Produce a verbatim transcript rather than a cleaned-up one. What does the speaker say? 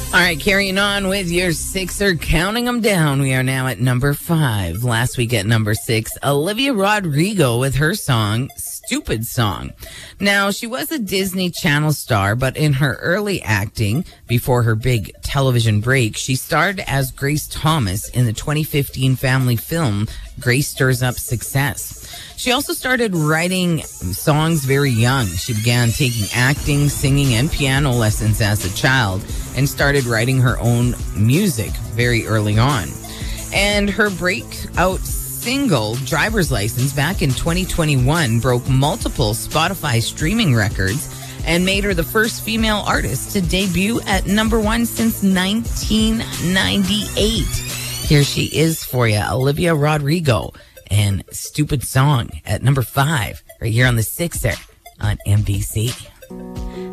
All right, carrying on with your sixer, counting them down. We are now at number five. Last week at number six, Olivia Rodrigo with her song, Stupid Song. Now, she was a Disney Channel star, but in her early acting, before her big television break, she starred as Grace Thomas in the twenty fifteen family film, Grace Stirs Up Success. She also started writing songs very young. She began taking acting, singing, and piano lessons as a child and started writing her own music very early on. And her breakout single, Driver's License, back in twenty twenty-one, broke multiple Spotify streaming records and made her the first female artist to debut at number one since nineteen ninety-eight. Here she is for you, Olivia Rodrigo and Stupid Song at number five, right here on the Sixer on M B C.